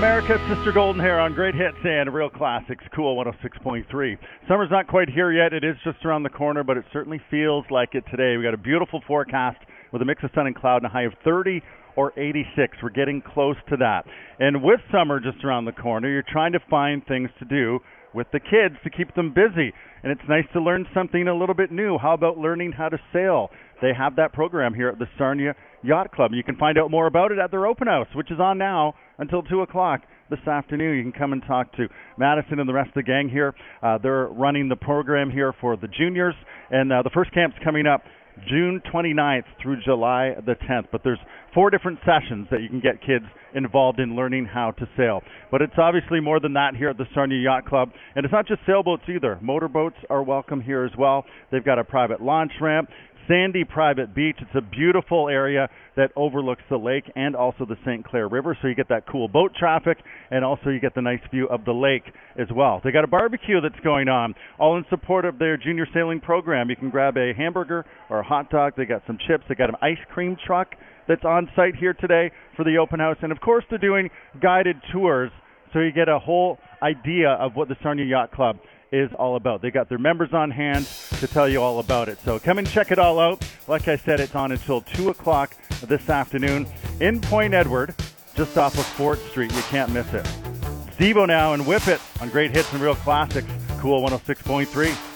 America, Sister Golden here on Great Hits and Real Classics, Cool 106.3. Summer's not quite here yet. It is just around the corner, but it certainly feels like it today. We got a beautiful forecast with a mix of sun and cloud and a high of 30 or 86. We're getting close to that. And with summer just around the corner, you're trying to find things to do with the kids to keep them busy. And it's nice to learn something a little bit new. How about learning how to sail? They have that program here at the Sarnia Yacht Club. You can find out more about it at their open house, which is on now until 2 o'clock this afternoon. You can come and talk to Madison and the rest of the gang here. They're running the program here for the juniors, and the first camp's coming up June 29th through July the 10th. But there's 4 different sessions that you can get kids involved in learning how to sail. But it's obviously more than that here at the Sarnia Yacht Club. And it's not just sailboats either. Motorboats are welcome here as well. They've got a private launch ramp, sandy private beach. It's a beautiful area that overlooks the lake and also the St. Clair River, so you get that cool boat traffic, and also you get the nice view of the lake as well. They got a barbecue that's going on, all in support of their junior sailing program. You can grab a hamburger or a hot dog. They got some chips. They got an ice cream truck that's on site here today for the open house, and of course they're doing guided tours, so you get a whole idea of what the Sarnia Yacht Club is all about. They got their members on hand to tell you all about it. So come and check it all out. Like I said, it's on until 2 o'clock this afternoon in Point Edward, just off of Fort Street. You can't miss it. Steve-O now and Whip It on Great Hits and Real Classics, Cool 106.3.